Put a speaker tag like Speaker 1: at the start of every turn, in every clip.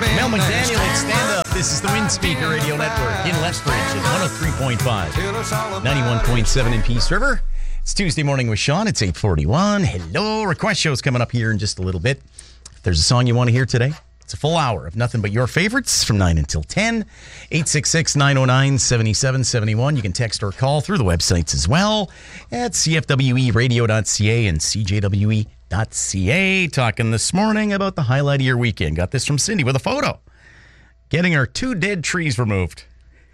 Speaker 1: Mel McDaniel at Stand Up. This is the Windspeaker Radio Network in Lethbridge at 103.5, 91.7 in Peace River. It's Tuesday morning with Sean. It's 8:41. Hello. Request show's coming up here in just a little bit. If there's a song you want to hear today, it's a full hour of nothing but your favorites from 9 until 10. 866-909-7771. You can text or call through the websites as well at cfweradio.ca and cjwe.ca. Talking this morning about the highlight of your weekend. Got this from Cindy with a photo. Getting her 2 dead trees removed.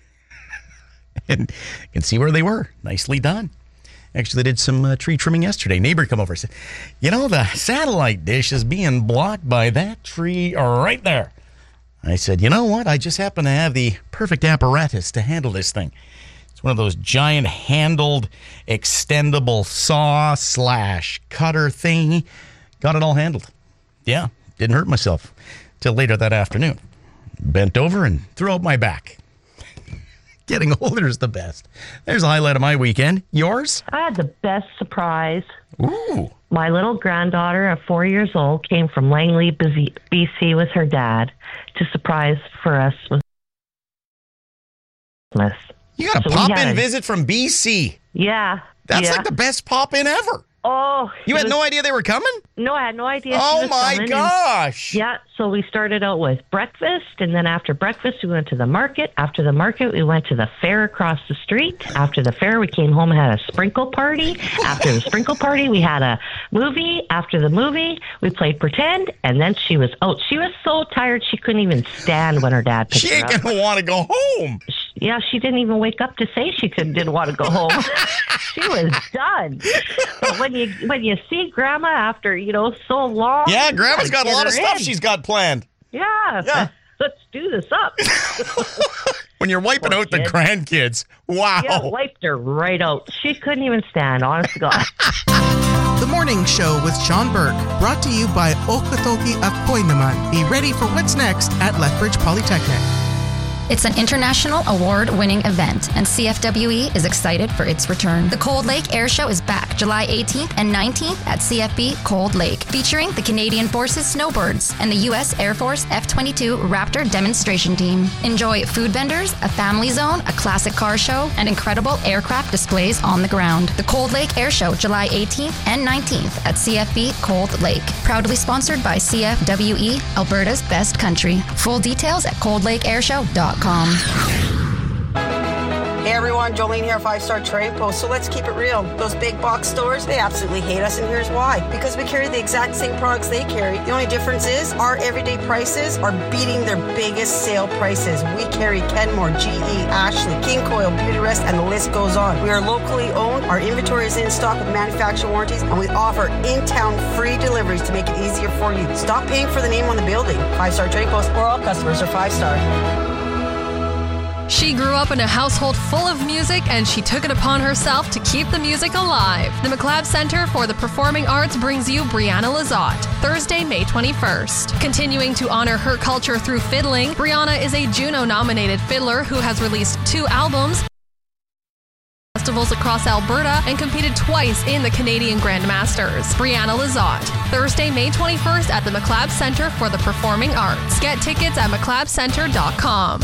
Speaker 1: And you can see where they were. Nicely done. Actually, they did some tree trimming yesterday. Neighbor come over and said, you know, the satellite dish is being blocked by that tree right there. I said, you know what? I just happen to have the perfect apparatus to handle this thing. It's one of those giant handled extendable saw / cutter thingy. Got it all handled. Yeah, didn't hurt myself till later that afternoon. Bent over and threw out my back. Getting older is the best. There's a highlight of my weekend. Yours?
Speaker 2: I had the best surprise.
Speaker 1: Ooh.
Speaker 2: My little granddaughter at 4 years old came from Langley, BC with her dad to surprise for us with Christmas.
Speaker 1: You got a pop-in visit from BC.
Speaker 2: Yeah.
Speaker 1: That's like the best pop-in ever.
Speaker 2: Oh.
Speaker 1: You had no idea they were coming?
Speaker 2: No, I had no idea.
Speaker 1: Oh, my gosh.
Speaker 2: Yeah, so we started out with breakfast, and then after breakfast, we went to the market. After the market, we went to the fair across the street. After the fair, we came home and had a sprinkle party. After the sprinkle party, we had a movie. After the movie, we played pretend, and then she was out. She was so tired, she couldn't even stand when her dad picked her up.
Speaker 1: She ain't going to want to go home.
Speaker 2: Yeah, she didn't even wake up to say she didn't want to go home. She was done. But when you see Grandma after, so long.
Speaker 1: Yeah, Grandma's got a lot of stuff she's got planned.
Speaker 2: Yeah. Let's do this up.
Speaker 1: When you're wiping out the grandkids. Wow.
Speaker 2: Yeah, wiped her right out. She couldn't even stand, honest to God.
Speaker 3: The Morning Show with Sean Burke, brought to you by Okotoki Akoy Naman. Be ready for what's next at Lethbridge Polytechnic.
Speaker 4: It's an international award-winning event, and CFWE is excited for its return. The Cold Lake Air Show is back July 18th and 19th at CFB Cold Lake, featuring the Canadian Forces Snowbirds and the U.S. Air Force F-22 Raptor demonstration team. Enjoy food vendors, a family zone, a classic car show, and incredible aircraft displays on the ground. The Cold Lake Air Show, July 18th and 19th at CFB Cold Lake. Proudly sponsored by CFWE, Alberta's best country. Full details at coldlakeairshow.com.
Speaker 5: Hey everyone, Jolene here, 5-Star Trading Post. So let's keep it real. Those big box stores, they absolutely hate us, and here's why. Because we carry the exact same products they carry. The only difference is our everyday prices are beating their biggest sale prices. We carry Kenmore, GE, Ashley, King Coil, Beauty Rest, and the list goes on. We are locally owned, our inventory is in stock with manufacturer warranties, and we offer in-town free deliveries to make it easier for you. Stop paying for the name on the building. 5-Star Trading Post, where all customers are 5-star.
Speaker 6: She grew up in a household full of music, and she took it upon herself to keep the music alive. The McLeod Center for the Performing Arts brings you Brianna Lizotte, Thursday, May 21st. Continuing to honor her culture through fiddling, Brianna is a Juno-nominated fiddler who has released 2 albums, festivals across Alberta, and competed twice in the Canadian Grandmasters. Brianna Lizotte, Thursday, May 21st at the McLeod Center for the Performing Arts. Get tickets at mcleodcenter.com.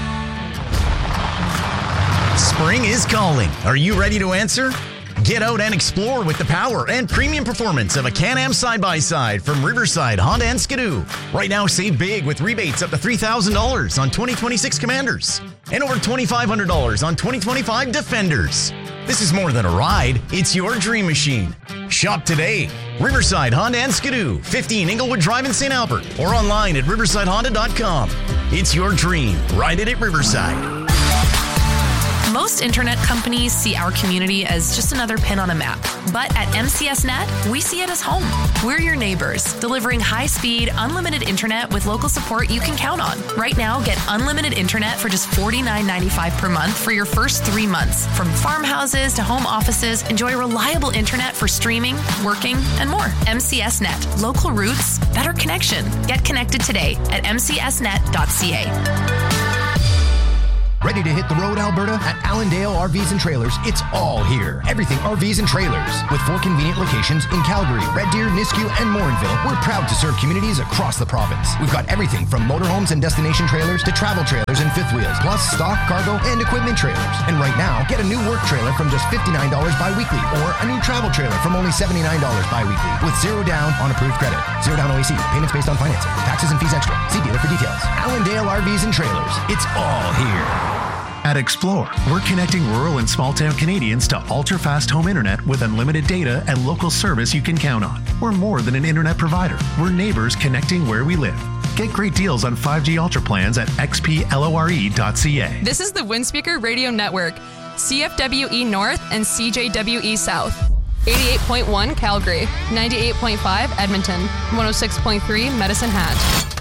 Speaker 1: Spring is calling. Are you ready to answer? Get out and explore with the power and premium performance of a Can-Am side-by-side from Riverside Honda and Skidoo. Right now, save big with rebates up to $3,000 on 2026 Commanders and over $2,500 on 2025 Defenders. This is more than a ride. It's your dream machine. Shop today. Riverside Honda and Skidoo, 15 Inglewood Drive in St. Albert, or online at riversidehonda.com. It's your dream. Ride it at Riverside.
Speaker 7: Most internet companies see our community as just another pin on a map. But at MCSnet, we see it as home. We're your neighbors, delivering high-speed, unlimited internet with local support you can count on. Right now, get unlimited internet for just $49.95 per month for your first 3 months. From farmhouses to home offices, enjoy reliable internet for streaming, working, and more. MCSnet. Local roots, better connection. Get connected today at mcsnet.ca.
Speaker 8: Ready to hit the road, Alberta? At Allendale RVs and Trailers, it's all here. Everything RVs and trailers. With 4 convenient locations in Calgary, Red Deer, Nisku, and Morinville, we're proud to serve communities across the province. We've got everything from motorhomes and destination trailers to travel trailers and fifth wheels, plus stock, cargo, and equipment trailers. And right now, get a new work trailer from just $59 bi-weekly or a new travel trailer from only $79 bi-weekly with 0 down on approved credit. 0 down OAC. Payments based on financing. Taxes and fees extra. See dealer for details. Allendale RVs and Trailers. It's all here.
Speaker 9: At Explore, we're connecting rural and small-town Canadians to ultra-fast home internet with unlimited data and local service you can count on. We're more than an internet provider. We're neighbors connecting where we live. Get great deals on 5G Ultra plans at xplore.ca.
Speaker 10: This is the Windspeaker Radio Network, CFWE North and CJWE South. 88.1 Calgary, 98.5 Edmonton, 106.3 Medicine Hat.